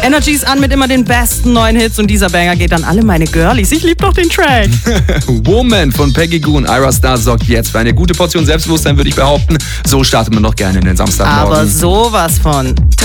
Energy ist an mit immer den besten neuen Hits und dieser Banger geht an alle meine Girlies. Ich liebe doch den Track. Woman von Peggy Gou und Ira Star sorgt jetzt für eine gute Portion Selbstbewusstsein, würde ich behaupten. So startet man doch gerne in den Samstagmorgen. Aber sowas von.